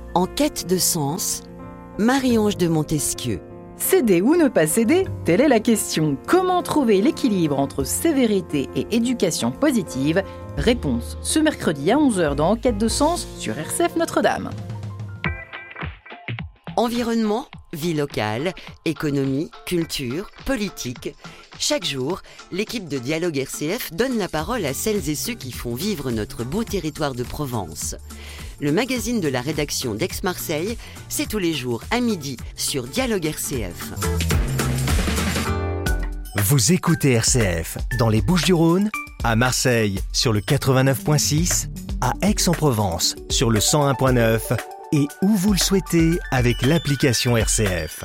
En quête de sens, Marie-Ange de Montesquieu. Céder ou ne pas céder, telle est la question. Comment trouver l'équilibre entre sévérité et éducation positive? Réponse ce mercredi à 11h dans En quête de sens sur RCF Notre-Dame. Environnement, vie locale, économie, culture, politique. Chaque jour, l'équipe de Dialogue RCF donne la parole à celles et ceux qui font vivre notre beau territoire de Provence. Le magazine de la rédaction d'Aix-Marseille, c'est tous les jours à midi sur Dialogue RCF. Vous écoutez RCF dans les Bouches-du-Rhône, à Marseille sur le 89.6, à Aix-en-Provence sur le 101.9 et où vous le souhaitez avec l'application RCF.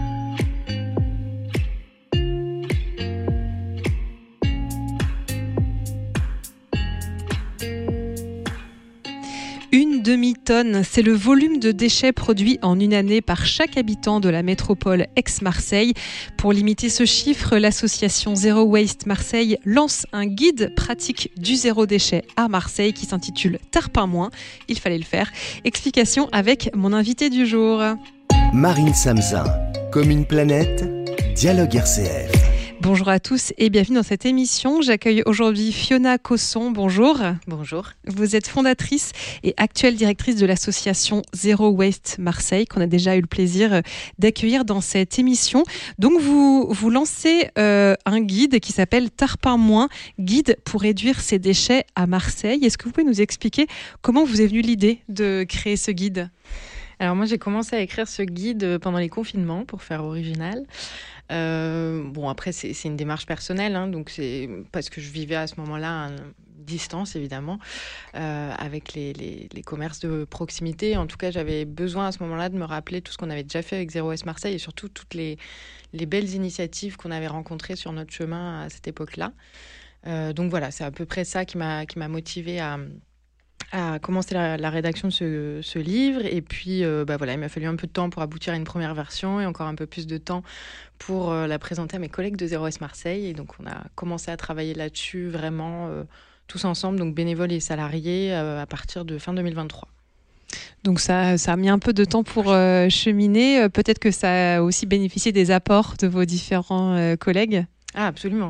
Une demi-tonne, c'est le volume de déchets produits en une année par chaque habitant de la métropole Aix-Marseille. Pour limiter ce chiffre, l'association Zero Waste Marseille lance un guide pratique du zéro déchet à Marseille qui s'intitule Tarpin moins. Il fallait le faire. Explication avec mon invité du jour. Marine Samzin, comme une planète, Dialogue RCF. Bonjour à tous et bienvenue dans cette émission. J'accueille aujourd'hui Fiona Cosson. Bonjour. Bonjour. Vous êtes fondatrice et actuelle directrice de l'association Zero Waste Marseille, qu'on a déjà eu le plaisir d'accueillir dans cette émission. Donc vous lancez un guide qui s'appelle Tarpin moins, guide pour réduire ses déchets à Marseille. Est-ce que vous pouvez nous expliquer comment vous est venue l'idée de créer ce guide ? Alors moi j'ai commencé à écrire ce guide pendant les confinements pour faire original. Après c'est une démarche personnelle, donc c'est parce que je vivais à ce moment-là à distance évidemment avec les commerces de proximité. En tout cas j'avais besoin à ce moment-là de me rappeler tout ce qu'on avait déjà fait avec Zero Waste Marseille et surtout toutes les belles initiatives qu'on avait rencontrées sur notre chemin à cette époque-là. Donc voilà, c'est à peu près ça qui m'a motivée à commencer la rédaction de ce livre. Et puis, il m'a fallu un peu de temps pour aboutir à une première version et encore un peu plus de temps pour la présenter à mes collègues de Zero Waste Marseille. Et donc, on a commencé à travailler là-dessus vraiment tous ensemble, donc bénévoles et salariés, à partir de fin 2023. Donc ça a mis un peu de temps pour cheminer. Peut-être que ça a aussi bénéficié des apports de vos différents collègues. Ah, absolument.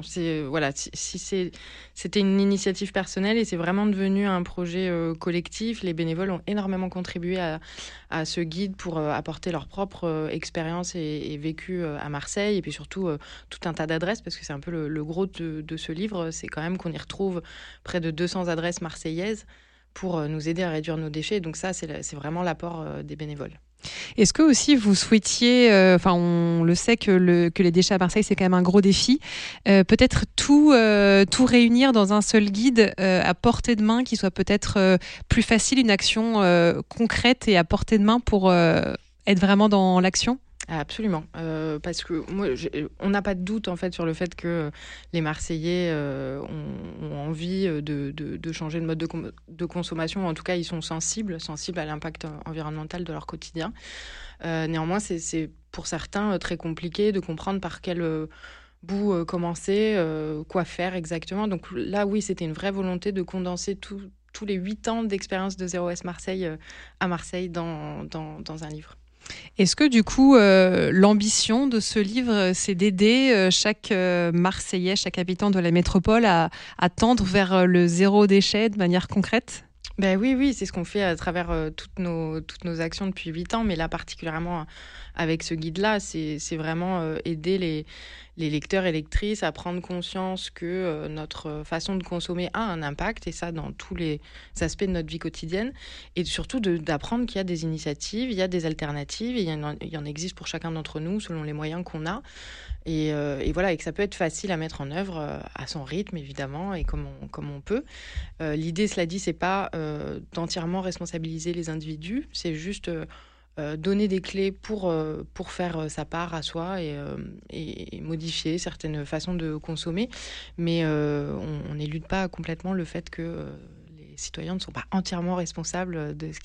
C'était une initiative personnelle et c'est vraiment devenu un projet collectif. Les bénévoles ont énormément contribué à ce guide pour apporter leur propre expérience et vécu à Marseille. Et puis surtout, tout un tas d'adresses, parce que c'est un peu le gros de ce livre. C'est quand même qu'on y retrouve près de 200 adresses marseillaises pour nous aider à réduire nos déchets. Donc ça, c'est vraiment l'apport des bénévoles. Est-ce que aussi vous souhaitiez, on le sait que les déchets à Marseille, c'est quand même un gros défi, peut-être tout réunir dans un seul guide à portée de main, qui soit peut-être plus facile, une action concrète et à portée de main pour être vraiment dans l'action ? Absolument, parce que on n'a pas de doute en fait sur le fait que les Marseillais ont envie de changer de mode de consommation. En tout cas, ils sont sensibles à l'impact environnemental de leur quotidien. Néanmoins, c'est pour certains très compliqué de comprendre par quel bout commencer, quoi faire exactement. Donc là, oui, c'était une vraie volonté de condenser tous les 8 ans d'expérience de Zero Waste Marseille à Marseille dans un livre. Est-ce que du coup, l'ambition de ce livre, c'est d'aider chaque Marseillais, chaque habitant de la métropole à tendre vers le zéro déchet de manière concrète ? Ben oui, c'est ce qu'on fait à travers toutes nos actions depuis 8 ans, mais là particulièrement avec ce guide-là, c'est vraiment aider les lecteurs et lectrices à prendre conscience que notre façon de consommer a un impact, et ça dans tous les aspects de notre vie quotidienne, et surtout d'apprendre qu'il y a des initiatives, il y a des alternatives, et il y en existe pour chacun d'entre nous selon les moyens qu'on a, et voilà, et que ça peut être facile à mettre en œuvre à son rythme évidemment, et comme on peut. L'idée, cela dit, c'est pas d'entièrement responsabiliser les individus, c'est juste donner des clés pour faire sa part à soi et modifier certaines façons de consommer. Mais on n'élude pas complètement le fait que les citoyens ne sont pas entièrement responsables de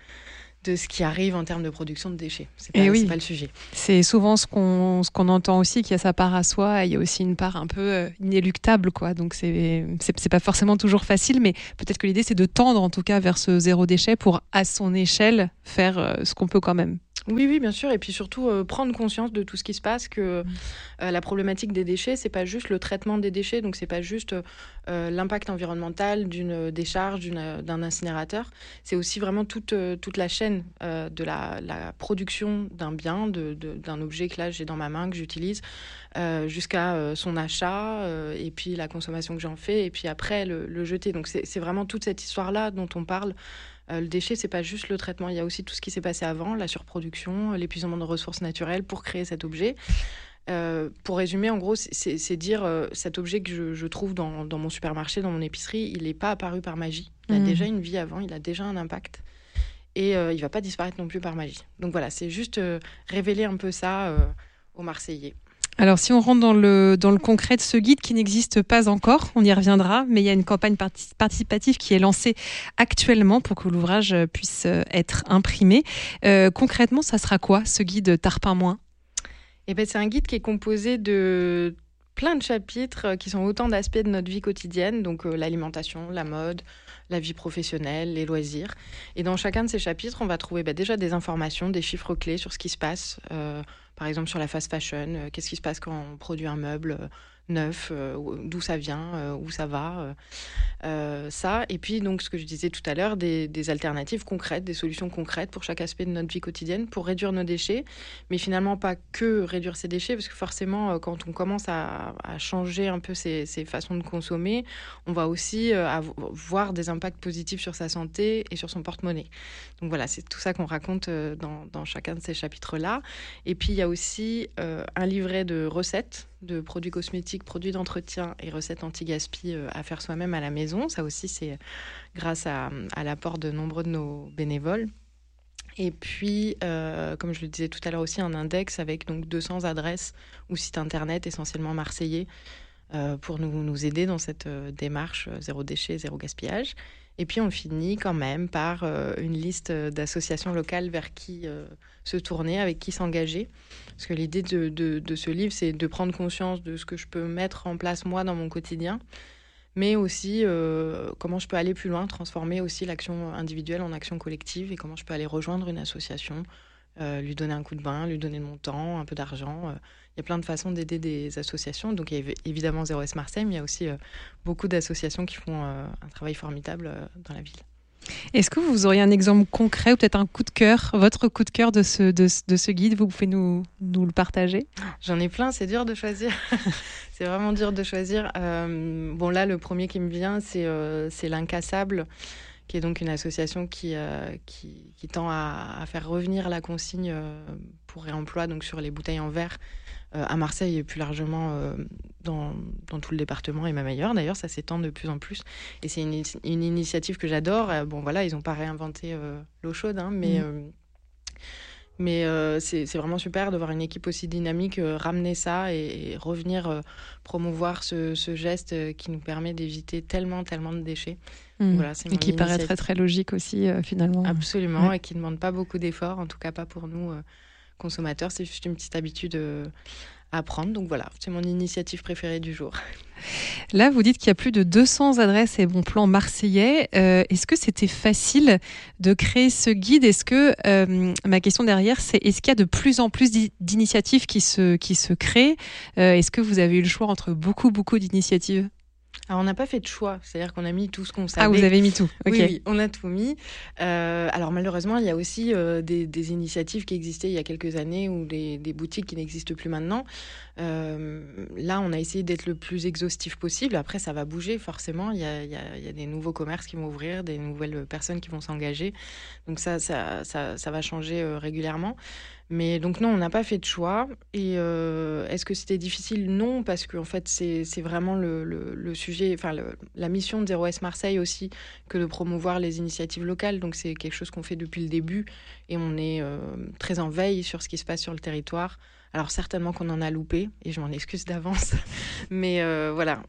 ce qui arrive en termes de production de déchets. C'est pas le sujet. C'est souvent ce qu'on entend aussi, qu'il y a sa part à soi, et il y a aussi une part un peu inéluctable, quoi. Donc c'est pas forcément toujours facile, mais peut-être que l'idée c'est de tendre en tout cas vers ce zéro déchet pour, à son échelle, faire ce qu'on peut quand même. Oui, bien sûr. Et puis surtout, prendre conscience de tout ce qui se passe, que la problématique des déchets, c'est pas juste le traitement des déchets, donc c'est pas juste l'impact environnemental d'une décharge, d'un incinérateur. C'est aussi vraiment toute la chaîne de la production d'un bien, d'un objet que là j'ai dans ma main, que j'utilise, jusqu'à son achat, et puis la consommation que j'en fais, et puis après le jeter. Donc c'est vraiment toute cette histoire-là dont on parle. Le déchet, c'est pas juste le traitement, il y a aussi tout ce qui s'est passé avant, la surproduction, l'épuisement de ressources naturelles pour créer cet objet. Pour résumer, en gros, c'est dire cet objet que je trouve dans mon supermarché, dans mon épicerie, il n'est pas apparu par magie. Il a déjà une vie avant, il a déjà un impact. Et il va pas disparaître non plus par magie. Donc voilà, c'est juste révéler un peu ça aux Marseillais. Alors, si on rentre dans le concret de ce guide qui n'existe pas encore, on y reviendra, mais il y a une campagne participative qui est lancée actuellement pour que l'ouvrage puisse être imprimé. Concrètement, ça sera quoi, ce guide Tarpin Moins ? C'est un guide qui est composé de plein de chapitres qui sont autant d'aspects de notre vie quotidienne, donc l'alimentation, la mode, la vie professionnelle, les loisirs. Et dans chacun de ces chapitres, on va trouver déjà des informations, des chiffres clés sur ce qui se passe. Par exemple, sur la fast fashion, qu'est-ce qui se passe quand on produit un meuble neuf, d'où ça vient, où ça va, ça. Et puis, donc, ce que je disais tout à l'heure, des alternatives concrètes, des solutions concrètes pour chaque aspect de notre vie quotidienne, pour réduire nos déchets. Mais finalement, pas que réduire ces déchets, parce que forcément, quand on commence à changer un peu ses façons de consommer, on va aussi voir des impacts positifs sur sa santé et sur son porte-monnaie. Donc voilà, c'est tout ça qu'on raconte dans chacun de ces chapitres-là. Et puis, il y a aussi un livret de recettes, de produits cosmétiques, produits d'entretien et recettes anti-gaspi à faire soi-même à la maison. Ça aussi, c'est grâce à l'apport de nombreux de nos bénévoles. Et puis, comme je le disais tout à l'heure aussi, un index avec donc 200 adresses ou sites internet essentiellement marseillais pour nous aider dans cette démarche zéro déchet, zéro gaspillage. Et puis, on finit quand même par une liste d'associations locales vers qui se tourner, avec qui s'engager. Parce que l'idée de ce livre, c'est de prendre conscience de ce que je peux mettre en place, moi, dans mon quotidien, mais aussi comment je peux aller plus loin, transformer aussi l'action individuelle en action collective, et comment je peux aller rejoindre une association, lui donner un coup de main, lui donner de mon temps, un peu d'argent. Il y a plein de façons d'aider des associations. Donc, il y a évidemment 0S Marseille, mais il y a aussi beaucoup d'associations qui font un travail formidable dans la ville. Est-ce que vous auriez un exemple concret ou peut-être un coup de cœur, votre coup de cœur de ce guide ? Vous pouvez nous le partager ? J'en ai plein, c'est dur de choisir. C'est vraiment dur de choisir. Bon, là, le premier qui me vient, c'est l'Incassable, qui est donc une association qui tend à faire revenir la consigne pour réemploi donc sur les bouteilles en verre à Marseille et plus largement dans tout le département et même ailleurs. D'ailleurs, ça s'étend de plus en plus. Et c'est une initiative que j'adore. Bon, voilà, ils n'ont pas réinventé l'eau chaude, hein, mais c'est vraiment super de voir une équipe aussi dynamique ramener ça et revenir promouvoir ce geste qui nous permet d'éviter tellement de déchets. Voilà, c'est et qui paraît très très logique aussi finalement. Absolument, ouais. Et qui ne demande pas beaucoup d'efforts, en tout cas pas pour nous consommateurs. C'est juste une petite habitude à prendre. Donc voilà, c'est mon initiative préférée du jour. Là, vous dites qu'il y a plus de 200 adresses et bons plans marseillais. Est-ce que c'était facile de créer ce guide ? Est-ce que, ma question derrière, c'est est-ce qu'il y a de plus en plus d'initiatives qui se créent ? Est-ce que vous avez eu le choix entre beaucoup d'initiatives ? Alors, on n'a pas fait de choix, c'est-à-dire qu'on a mis tout ce qu'on savait. Ah, vous avez mis tout. Okay. Oui, on a tout mis. Alors, malheureusement, il y a aussi des initiatives qui existaient il y a quelques années ou des boutiques qui n'existent plus maintenant. Là, on a essayé d'être le plus exhaustif possible. Après, ça va bouger, forcément. Il y a des nouveaux commerces qui vont ouvrir, des nouvelles personnes qui vont s'engager. Donc, ça va changer régulièrement. Mais donc non, on n'a pas fait de choix. Et est-ce que c'était difficile ? Non, parce qu'en fait, c'est vraiment le sujet, enfin la mission de 0S Marseille aussi, que de promouvoir les initiatives locales. Donc c'est quelque chose qu'on fait depuis le début et on est très en veille sur ce qui se passe sur le territoire. Alors certainement qu'on en a loupé et je m'en excuse d'avance. Mais voilà,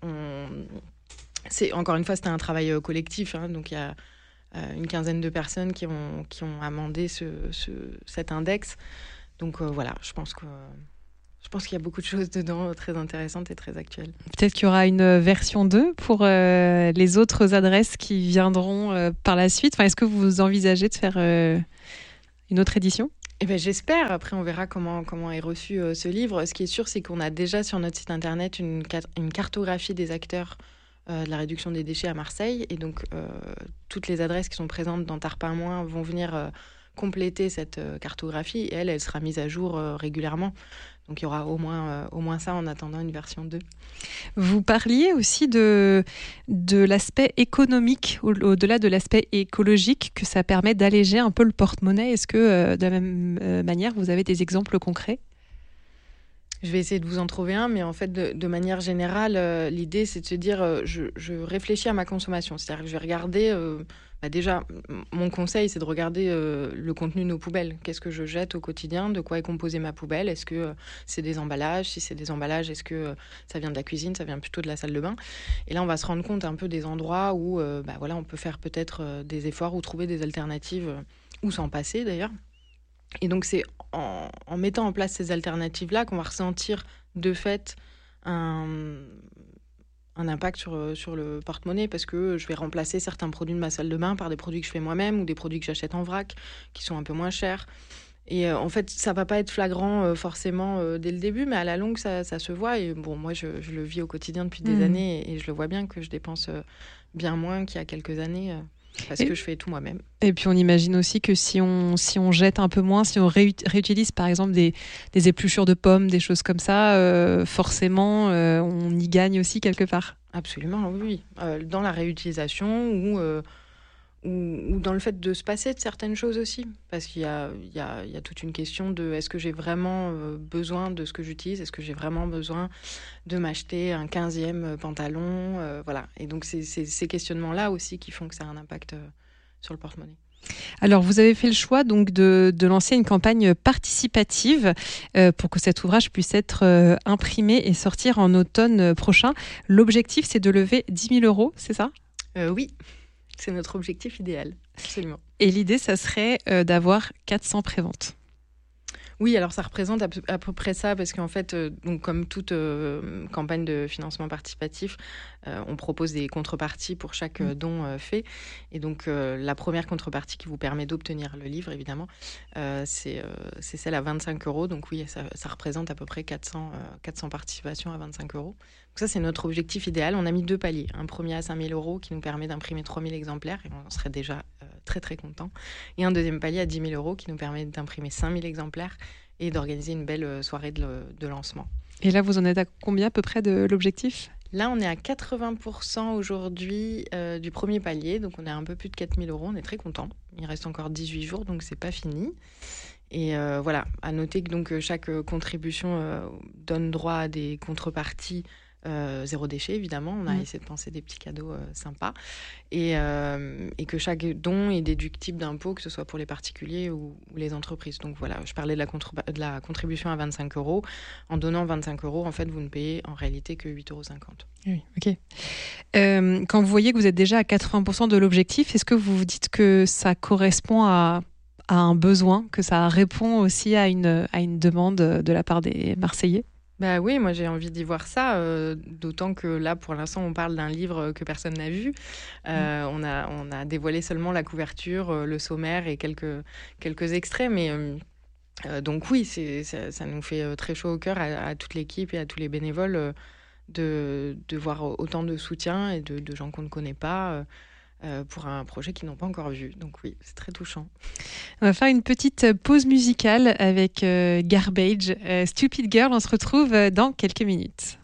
encore une fois, c'était un travail collectif. Hein, donc il y a une quinzaine de personnes qui ont amendé cet index. Donc voilà, je pense qu'il y a beaucoup de choses dedans très intéressantes et très actuelles. Peut-être qu'il y aura une version 2 pour les autres adresses qui viendront par la suite. Enfin, est-ce que vous envisagez de faire une autre édition ? Eh ben, j'espère. Après, on verra comment est reçu ce livre. Ce qui est sûr, c'est qu'on a déjà sur notre site internet une cartographie des acteurs de la réduction des déchets à Marseille. Et donc, toutes les adresses qui sont présentes dans Tarpin Moins vont venir compléter cette cartographie. Et elle sera mise à jour régulièrement. Donc, il y aura au moins ça en attendant une version 2. Vous parliez aussi de l'aspect économique, au-delà de l'aspect écologique, que ça permet d'alléger un peu le porte-monnaie. Est-ce que, de la même manière, vous avez des exemples concrets ? Je vais essayer de vous en trouver un, mais en fait, de manière générale, l'idée, c'est de se dire, je réfléchis à ma consommation. C'est-à-dire que je vais regarder... déjà, mon conseil, c'est de regarder le contenu de nos poubelles. Qu'est-ce que je jette au quotidien ? De quoi est composée ma poubelle ? Est-ce que c'est des emballages ? Si c'est des emballages, est-ce que ça vient de la cuisine ? Ça vient plutôt de la salle de bain ? Et là, on va se rendre compte un peu des endroits où on peut faire peut-être des efforts ou trouver des alternatives ou s'en passer d'ailleurs. Et donc, c'est en mettant en place ces alternatives-là qu'on va ressentir de fait un impact sur le porte-monnaie, parce que je vais remplacer certains produits de ma salle de bain par des produits que je fais moi-même ou des produits que j'achète en vrac, qui sont un peu moins chers. Et en fait, ça va pas être flagrant forcément dès le début, mais à la longue, ça se voit. Et bon, moi, je le vis au quotidien depuis des années et je le vois bien que je dépense bien moins qu'il y a quelques années. Parce que je fais tout moi-même. Et puis on imagine aussi que si on jette un peu moins, si on réutilise par exemple des épluchures de pommes, des choses comme ça, forcément on y gagne aussi quelque part. Absolument, oui. Dans la réutilisation ou dans le fait de se passer de certaines choses aussi. Parce qu'il y a toute une question de est-ce que j'ai vraiment besoin de ce que j'utilise ? Est-ce que j'ai vraiment besoin de m'acheter un 15e pantalon ? Voilà. Et donc, c'est ces questionnements-là aussi qui font que ça a un impact sur le porte-monnaie. Alors, vous avez fait le choix donc de lancer une campagne participative pour que cet ouvrage puisse être imprimé et sortir en automne prochain. L'objectif, c'est de lever 10 000 €, c'est ça ? Oui. C'est notre objectif idéal, absolument. Et l'idée, ça serait d'avoir 400 préventes. Oui, alors ça représente à peu près ça, parce qu'en fait, donc comme toute campagne de financement participatif, on propose des contreparties pour chaque don fait. Et donc, la première contrepartie qui vous permet d'obtenir le livre, évidemment, c'est celle à 25 €. Donc oui, ça représente à peu près 400 participations à 25 €. Donc ça, c'est notre objectif idéal. On a mis 2 paliers. Un premier à 5 000 € qui nous permet d'imprimer 3 000 exemplaires, et on serait déjà très très content. Et un deuxième palier à 10 000 € qui nous permet d'imprimer 5 000 exemplaires et d'organiser une belle soirée de lancement. Et là, vous en êtes à combien à peu près de l'objectif ? Là, on est à 80% aujourd'hui du premier palier, donc on est à un peu plus de 4 000 €. On est très content. Il reste encore 18 jours, donc c'est pas fini. Et voilà, à noter que donc chaque contribution donne droit à des contreparties. 0 déchet, évidemment. On a essayé de penser des petits cadeaux sympas. Et que chaque don est déductible d'impôts, que ce soit pour les particuliers ou les entreprises. Donc voilà, je parlais de la contribution à 25 €. En donnant 25 €, en fait, vous ne payez en réalité que 8,50 €. Oui, ok. Quand vous voyez que vous êtes déjà à 80% de l'objectif, est-ce que vous vous dites que ça correspond à un besoin, que ça répond aussi à une demande de la part des Marseillais ? Bah oui, moi j'ai envie d'y voir ça, d'autant que là pour l'instant on parle d'un livre que personne n'a vu. On a dévoilé seulement la couverture, le sommaire et quelques extraits, mais donc oui, ça nous fait très chaud au cœur à toute l'équipe et à tous les bénévoles de voir autant de soutien et de gens qu'on ne connaît pas. Pour un projet qu'ils n'ont pas encore vu. Donc oui, c'est très touchant. On va faire une petite pause musicale avec Garbage. Stupid Girl, on se retrouve dans quelques minutes.